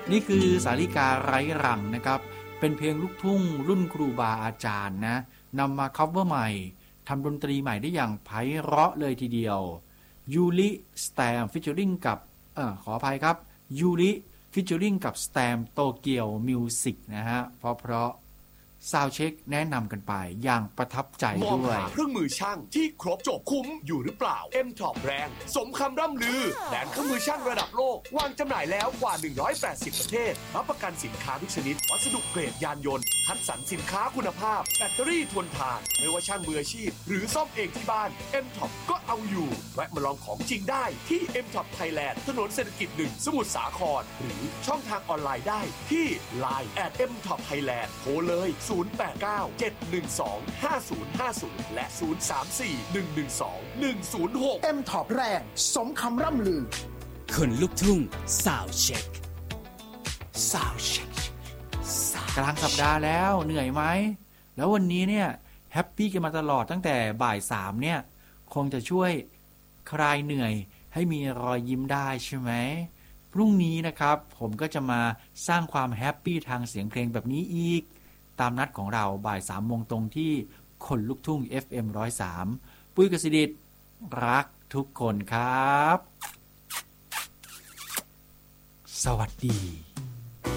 นี่คือสาริกาไร้รังนะครับเป็นเพลงลูกทุ่งรุ่นครูบาอาจารย์นะนำมาคัฟเวอร์ใหม่ทำดนตรีใหม่ได้อย่างไพเราะเลยทีเดียวยูริสแตมฟิชเชอริงกับขออภัยครับยูริฟิชเชอริงกับสแตมโตเกียวมิวสิกนะฮะเพราะซาวด์เช็คแนะนำกันไปอย่างประทับใจด้วยมองหาเครื่องมือช่างที่ครบจบคุ้มอยู่หรือเปล่า M-Top แบรนด์สมคำร่ำลือแบรนด์เครื่องมือช่างระดับโลกวางจำหน่ายแล้วกว่า180ประเทศรับประกันสินค้าทุกชนิดวัสดุเกรดยานยนต์คัดสรรสินค้าคุณภาพแบตเตอรี่ทนทานไม่ว่าช่างมืออาชีพหรือซ่อมเองที่บ้าน M-Top ก็เอาอยู่แวะมาลองของจริงได้ที่ M-Top Thailand ถนนเศรษฐกิจ1สมุทรสาครหรือช่องทางออนไลน์ได้ที่ Line @M-Top Thailand โทรเลย089-712-5050 และ 034-112-106 M-Top แรงสมคำร่ำลือคนลูกทุ่งซาวด์เช็คกลางสัปดาห์แล้วเหนื่อยไหมแล้ววันนี้เนี่ยแฮปปี้กันมาตลอดตั้งแต่บ่าย3เนี่ยคงจะช่วยคลายเหนื่อยให้มีรอยยิ้มได้ใช่ไหมพรุ่งนี้นะครับผมก็จะมาสร้างความแฮปปี้ทางเสียงเพลงแบบนี้อีกตามนัดของเราบ่าย 3 โมงตรงที่คนลูกทุ่ง FM 103ปุ้ยกสิดิษฐ์รักทุกคนครับสวัสดี